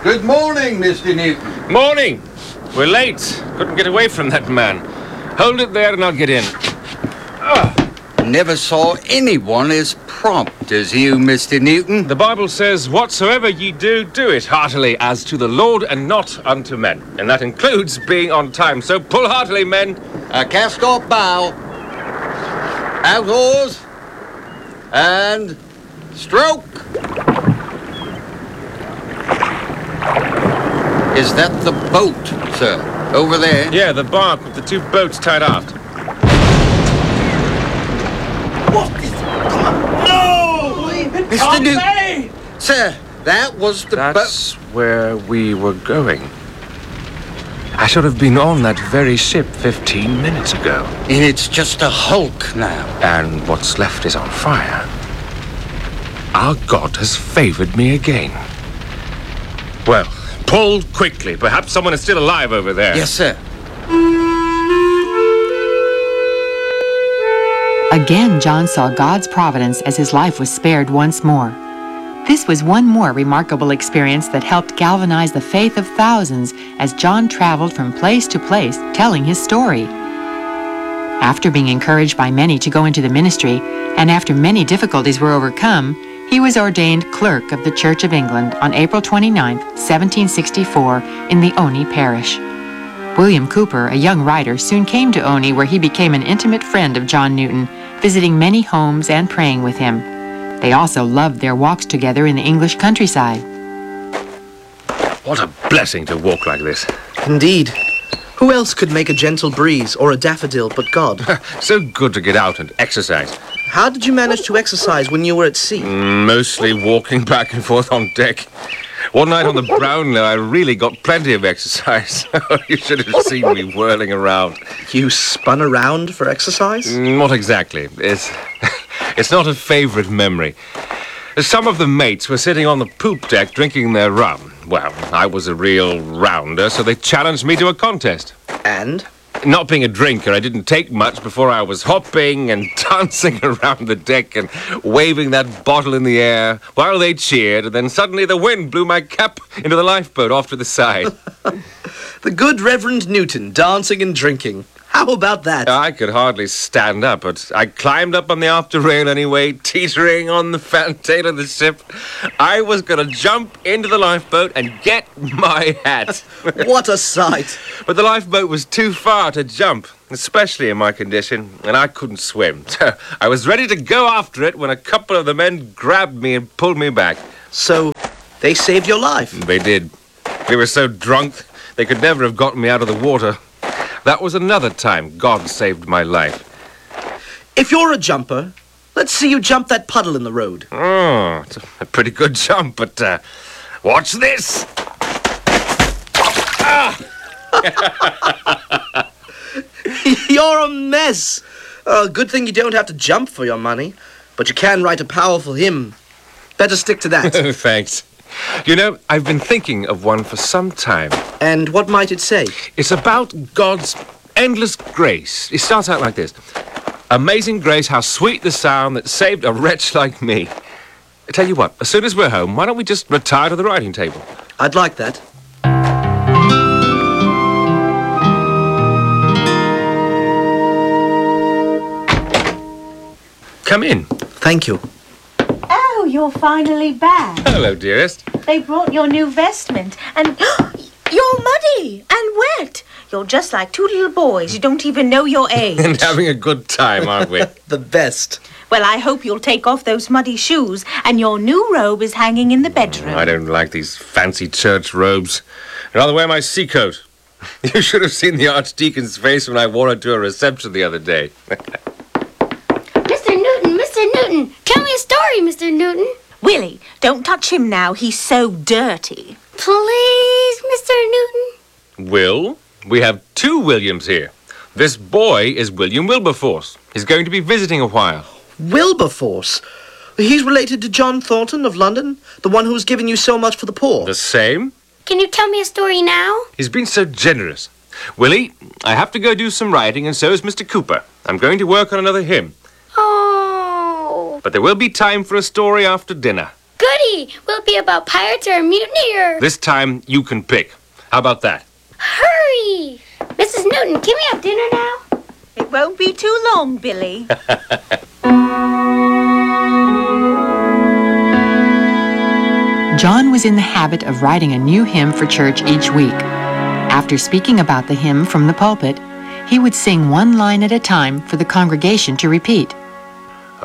Good morning, Mr. Newton. Morning. We're late. Couldn't get away from that man. Hold it there and I'll get in. Never saw anyone as prompt as you, Mr. Newton. The Bible says, whatsoever ye do, do it heartily as to the Lord and not unto men. And that includes being on time. So pull heartily, men. A cast-off bow. Out oars. And stroke. Is that the boat, sir? Over there? Yeah, the bark with the two boats tied aft. What is... Come on! No! Mr. Newton! Sir, that was the boat... That's where we were going. I should have been on that very ship 15 minutes ago. And it's just a hulk now. And what's left is on fire. Our God has favored me again. Well, pull quickly. Perhaps someone is still alive over there. Yes, sir. Again, John saw God's providence as his life was spared once more. This was one more remarkable experience that helped galvanize the faith of thousands as John traveled from place to place telling his story. After being encouraged by many to go into the ministry, and after many difficulties were overcome, he was ordained clerk of the Church of England on April 29, 1764, in the Oney parish. William Cooper, a young writer, soon came to Oney, where he became an intimate friend of John Newton, visiting many homes and praying with him. They also loved their walks together in the English countryside. What a blessing to walk like this. Indeed. Who else could make a gentle breeze or a daffodil but God? So good to get out and exercise. How did you manage to exercise when you were at sea? Mostly walking back and forth on deck. One night on the Brownlow, I really got plenty of exercise. You should have seen me whirling around. You spun around for exercise? Not exactly. It's not a favourite memory. Some of the mates were sitting on the poop deck drinking their rum. Well, I was a real rounder, so they challenged me to a contest. And? Not being a drinker, I didn't take much before I was hopping and dancing around the deck and waving that bottle in the air while they cheered, and then suddenly the wind blew my cap into the lifeboat off to the side. The good Reverend Newton dancing and drinking. How about that? I could hardly stand up, but I climbed up on the after rail anyway, teetering on the fantail of the ship. I was going to jump into the lifeboat and get my hat. What a sight. But the lifeboat was too far to jump, especially in my condition, and I couldn't swim. So I was ready to go after it when a couple of the men grabbed me and pulled me back. So they saved your life? They did. They were so drunk, they could never have gotten me out of the water. That was another time God saved my life. If you're a jumper, let's see you jump that puddle in the road. Oh, it's a pretty good jump, but watch this. Ah! You're a mess. Good thing you don't have to jump for your money, but you can write a powerful hymn. Better stick to that. Thanks. You know, I've been thinking of one for some time. And what might it say? It's about God's endless grace. It starts out like this. Amazing grace, how sweet the sound that saved a wretch like me. I tell you what, as soon as we're home, why don't we just retire to the writing table? I'd like that. Come in. Thank you. Oh, you're finally back. Hello, dearest. They brought your new vestment, and you're muddy and wet. You're just like two little boys. You don't even know your age. And having a good time, aren't we? The best. Well, I hope you'll take off those muddy shoes, and your new robe is hanging in the bedroom. I don't like these fancy church robes. I'd rather wear my sea coat. You should have seen the Archdeacon's face when I wore it to a reception the other day. Mr. Newton, tell me a story, Mr. Newton. Willie, don't touch him now. He's so dirty. Please, Mr. Newton. Will, we have two Williams here. This boy is William Wilberforce. He's going to be visiting a while. Wilberforce? He's related to John Thornton of London, the one who's given you so much for the poor. The same? Can you tell me a story now? He's been so generous. Willie, I have to go do some writing, and so is Mr. Cooper. I'm going to work on another hymn. Oh. But there will be time for a story after dinner. Goody! Will it be about pirates or a mutiny or... This time you can pick. How about that? Hurry! Mrs. Newton, can we have dinner now? It won't be too long, Billy. John was in the habit of writing a new hymn for church each week. After speaking about the hymn from the pulpit, he would sing one line at a time for the congregation to repeat.